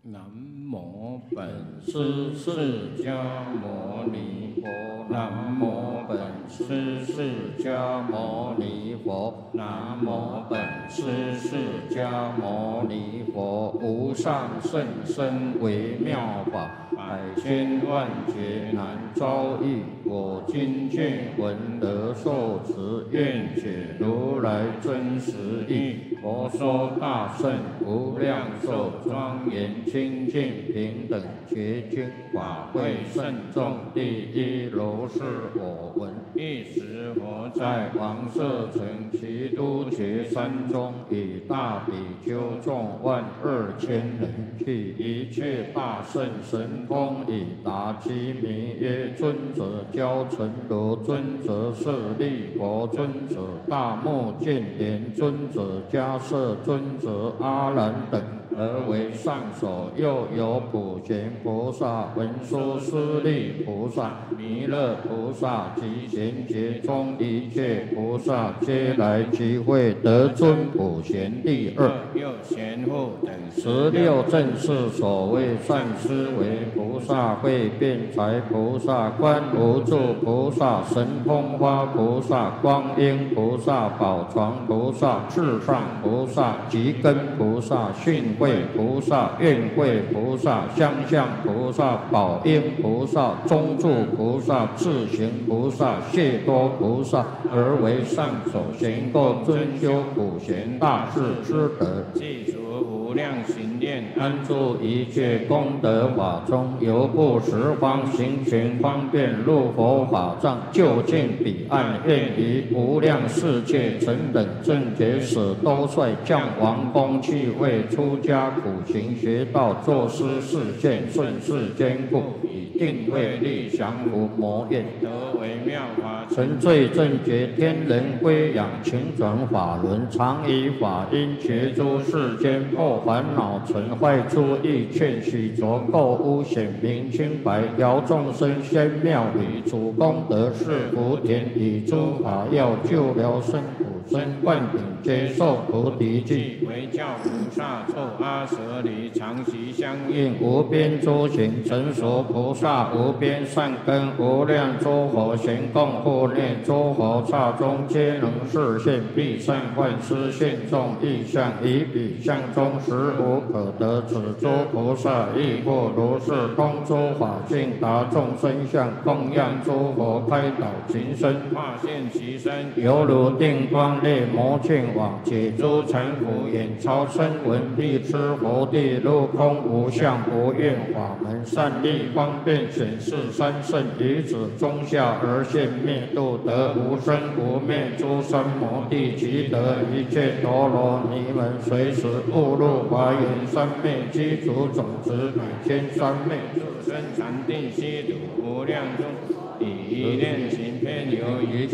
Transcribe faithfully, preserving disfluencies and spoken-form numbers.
南无本师释迦牟尼佛，南无本师释迦牟尼佛，南无本师释迦牟尼佛。无上甚深微妙法，百千万劫难遭遇。我今见闻得受持，愿解如来真实义。佛说大圣无量寿庄严清净平等觉经法会慎重第一如是我闻。一时佛在王舍城其都伽山中，以大比丘众万二千人，去一切大圣神通以达其名曰尊者教成如尊者舍利佛尊者大目犍连尊者迦摄尊者阿难等，而为上首。又有普贤菩萨、文殊师利菩萨、弥勒菩萨及贤劫中一切菩萨，皆来集会，得尊普贤第二。又贤护等十六正是所谓善思维菩萨、会辩才菩萨、观无住菩萨、神通花菩萨、光阴菩萨、宝床菩萨、至上菩萨、吉根菩萨、训慧菩萨、愿慧菩萨、相向菩萨、宝应菩萨、中住菩萨、智行菩萨、谢多菩萨，而为上首，行够尊修普贤大士之德，记除无量行念，安住一切功德法中，由不十方行权方便入佛法藏，就近彼岸，愿于无量世界成等正觉使都率降王公去为出家苦行学道，作师示现，顺世坚固，以定慧力降伏魔怨，得为妙法成罪正觉天人归养，勤转法轮，常以法音觉诸世间破烦恼尘坏诸意，劝许着垢污显明清白，调众生仙妙理，主功德是福田，以诸法要救疗生苦生，灌顶接受菩提记，为教菩萨作阿舍离，常习相应，无边诸行成熟菩萨，无边善根，无量诸佛行供护念，诸佛刹中皆能示现，必善幻施现众意象，以彼相中实无可得。此诸菩萨亦复如是，通诸法性，达众生相，供养诸佛，开导情身，化现其身，犹如定光列摩犍网，解诸尘苦，眼超声闻，地知佛地，入空无相无愿法门，善利方便显示三圣，于此中下而现灭度，得无生无灭诸三摩地，即得一切陀罗尼门，随时误入华严三昧，积足种子百千三昧，入生禅定悉土无量中，以一念行偏有余。